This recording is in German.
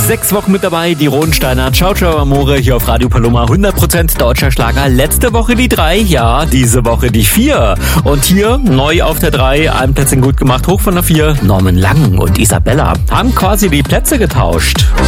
6 Wochen mit dabei, die Rodensteiner. Ciao, ciao, Amore, hier auf Radio Paloma. 100% deutscher Schlager. Letzte Woche die 3, ja, diese Woche die 4. Und hier, neu auf der 3, ein Plätzchen gut gemacht, hoch von der 4. Norman Lang und Isabella haben quasi die Plätze getauscht.